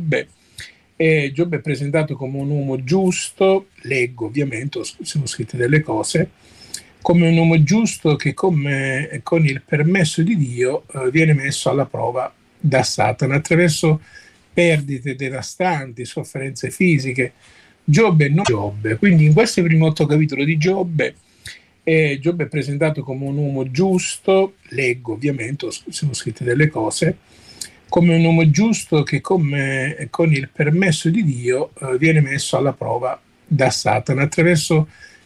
Giobbe. E Giobbe è presentato come un uomo giusto, leggo ovviamente, sono scritte delle cose, come un uomo giusto che con il permesso di Dio viene messo alla prova da Satana attraverso perdite devastanti, sofferenze fisiche. Giobbe non Giobbe, quindi in questi primi 8 capitoli di Giobbe Giobbe è presentato come un uomo giusto, leggo ovviamente, sono scritte delle cose, come un uomo giusto che con il permesso di Dio viene messo alla prova da Satana attraverso